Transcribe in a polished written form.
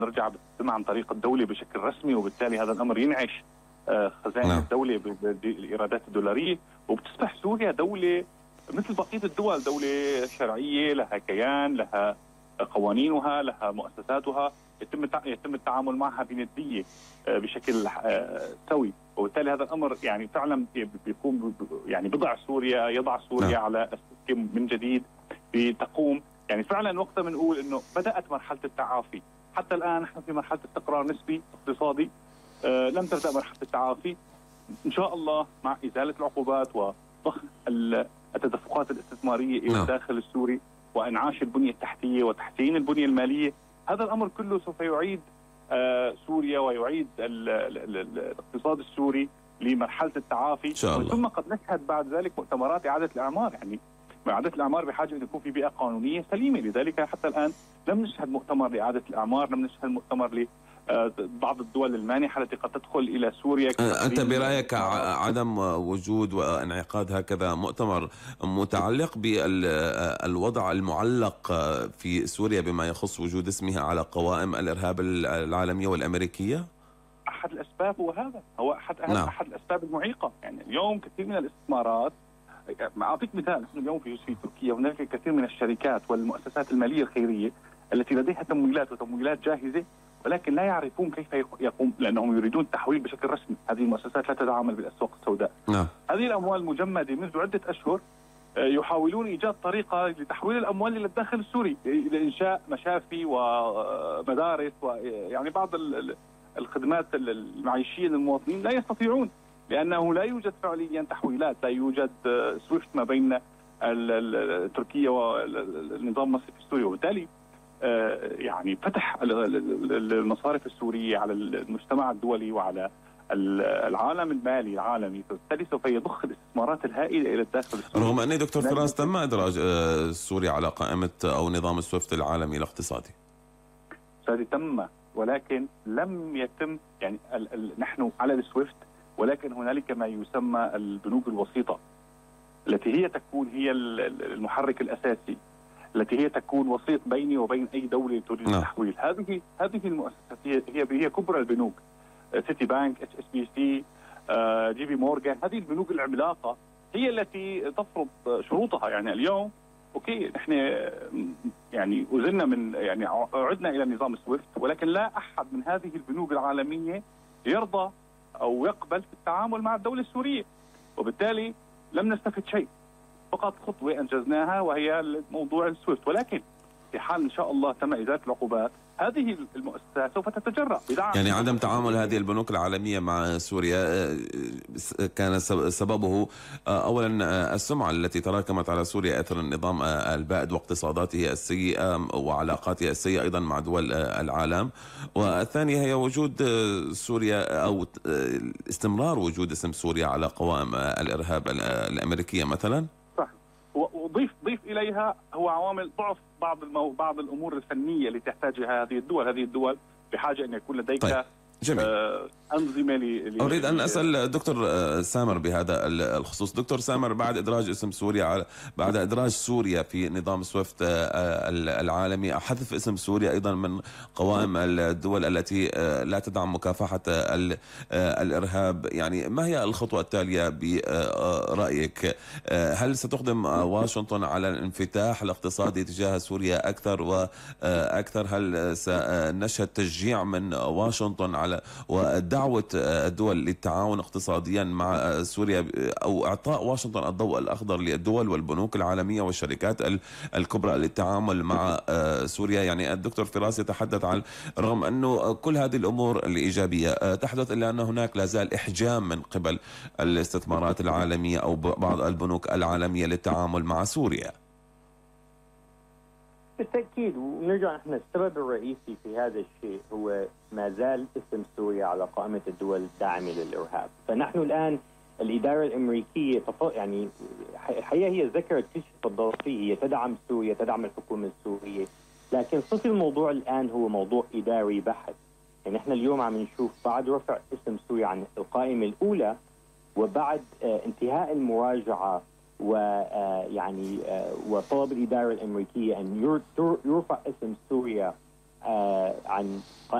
نرجع بالسمع عن طريق الدولة بشكل رسمي، وبالتالي هذا الأمر ينعش خزائن الدولة بالإيرادات الدولارية، وبتصبح سوريا دولة مثل بقية الدول، دولة شرعية لها كيان، لها قوانينها، لها مؤسساتها، يتم التعامل معها بندية بشكل سوي. وبالتالي هذا الأمر يعني فعلا بيكون يعني يضع سوريا على السكة من جديد، بتقوم يعني فعلا وقتها بنقول انه بدأت مرحلة التعافي. حتى الآن نحن في مرحلة استقرار نسبي اقتصادي، لم تبدأ مرحلة التعافي. إن شاء الله مع إزالة العقوبات وضخ التدفقات الاستثمارية إلى الداخل السوري وإنعاش البنية التحتية وتحسين البنية المالية، هذا الأمر كله سوف يعيد سوريا ويعيد الاقتصاد السوري لمرحلة التعافي. ثم قد نشهد بعد ذلك مؤتمرات إعادة الإعمار. يعني إعادة الإعمار بحاجة أن يكون في بيئة قانونية سليمة، لذلك حتى الآن لم نشهد مؤتمر لإعادة الإعمار، لم نشهد مؤتمر لبعض الدول المانحة التي قد تدخل إلى سوريا. أنت برأيك عدم وجود وانعقاد هكذا مؤتمر متعلق بالوضع المعلق في سوريا بما يخص وجود اسمها على قوائم الإرهاب العالمية والأمريكية؟ أحد الأسباب هو هذا، هو أحد الأسباب المعيقة. يعني اليوم كثير من الاستثمارات، أعطيك مثال، نحن اليوم في تركيا هناك كثير من الشركات والمؤسسات المالية الخيرية التي لديها تمويلات جاهزة، ولكن لا يعرفون كيف يقوم، لأنهم يريدون التحويل بشكل رسمي. هذه المؤسسات لا تتعامل بالأسواق السوداء. هذه الأموال مجمدة منذ عدة أشهر، يحاولون إيجاد طريقة لتحويل الأموال إلى الداخل السوري لإنشاء مشافي ومدارس ويعني بعض الخدمات المعيشية للمواطنين. لا يستطيعون، لأنه لا يوجد فعليا تحويلات، لا يوجد سويفت ما بين تركيا والنظام المصرفي السوري. وبالتالي يعني فتح المصارف السورية على المجتمع الدولي وعلى العالم المالي العالمي، فبالتالي سوف يضخ الاستثمارات الهائلة إلى الداخل السوري. رغم أن دكتور فراس تم إدراج سوريا على قائمة أو نظام السويفت العالمي الاقتصادي. تم، ولكن لم يتم يعني نحن على السويفت، ولكن هنالك ما يسمى البنوك الوسيطة التي هي تكون هي المحرك الأساسي، التي هي تكون وسيط بيني وبين أي دولة تريد التحويل. هذه المؤسسات هي كبرى البنوك، سيتي بانك، HSBC، جي بي مورغان. هذه البنوك العملاقة هي التي تفرض شروطها. يعني اليوم اوكي نحن يعني يعني عدنا الى نظام سويفت، ولكن لا احد من هذه البنوك العالمية يرضى او يقبل في التعامل مع الدولة السورية، وبالتالي لم نستفد شيء، فقط خطوة انجزناها وهي موضوع السويفت. ولكن في حال ان شاء الله تم ازالة العقوبات، هذه المؤسسات سوف تتجرأ بدعم. يعني عدم تعامل هذه البنوك العالمية مع سوريا كان سببه أولا السمعة التي تراكمت على سوريا أثر النظام البائد واقتصاداته السيئة وعلاقاته السيئة أيضا مع دول العالم، والثانية هي وجود سوريا أو استمرار وجود اسم سوريا على قوائم الإرهاب الأمريكية مثلا. وضيف إليها هو عوامل ضعف بعض الأمور الفنية اللي تحتاجها هذه الدول. هذه الدول بحاجة أن يكون لديك جميل. أنظمة أريد أن أسأل دكتور سامر بهذا الخصوص. دكتور سامر، بعد إدراج اسم سوريا بعد إدراج سوريا في نظام سويفت العالمي، حذف اسم سوريا أيضا من قوائم الدول التي لا تدعم مكافحة الإرهاب، يعني ما هي الخطوة التالية برأيك؟ هل ستقدم واشنطن على الانفتاح الاقتصادي تجاه سوريا أكثر وأكثر؟ هل سنشهد تشجيع من واشنطن على ودعوة الدول للتعاون اقتصاديا مع سوريا أو إعطاء واشنطن الضوء الأخضر للدول والبنوك العالمية والشركات الكبرى للتعامل مع سوريا؟ يعني الدكتور فراس يتحدث عن رغم أنه كل هذه الأمور الإيجابية تحدث إلا أن هناك لا زال إحجام من قبل الاستثمارات العالمية أو بعض البنوك العالمية للتعامل مع سوريا. بالتأكيد، ونرجع نحن السبب الرئيسي في هذا الشيء هو ما زال اسم سوريا على قائمة الدول الداعمة للإرهاب. فنحن الآن الإدارة الأمريكية يعني الحقيقة هي ذكرت كل شيء تفضلت فيه، هي تدعم سوريا، تدعم الحكومة السورية، لكن صرت الموضوع الآن هو موضوع إداري بحت. يعني نحن اليوم عم نشوف بعد رفع اسم سوريا عن القائمة الأولى وبعد انتهاء المراجعة ويعني وطلب الإدارة الأمريكية أن يرفع اسم سوريا عن